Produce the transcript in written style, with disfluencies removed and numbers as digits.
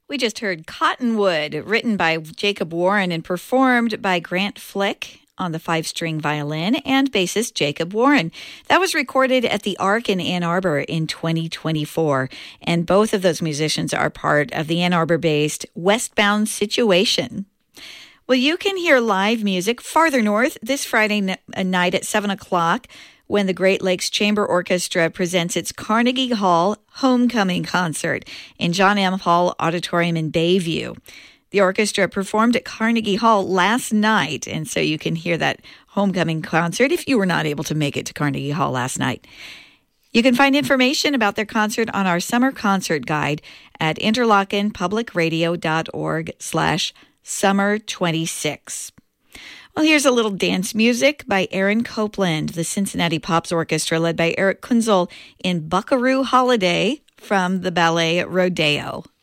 We just heard Cottonwood, written by Jacob Warren and performed by Grant Flick on the 5-string violin and bassist Jacob Warren. That was recorded at the Ark in Ann Arbor in 2024. And both of those musicians are part of the Ann Arbor-based Westbound Situation. Well, you can hear live music farther north this Friday night at 7 o'clock when the Great Lakes Chamber Orchestra presents its Carnegie Hall Homecoming Concert in John M. Hall Auditorium in Bayview. The orchestra performed at Carnegie Hall last night, and so you can hear that homecoming concert if you were not able to make it to Carnegie Hall last night. You can find information about their concert on our summer concert guide at interlockenpublicradio.org/summer26. Well, here's a little dance music by Aaron Copland, the Cincinnati Pops Orchestra, led by Eric Kunzel in Buckaroo Holiday from the ballet Rodeo.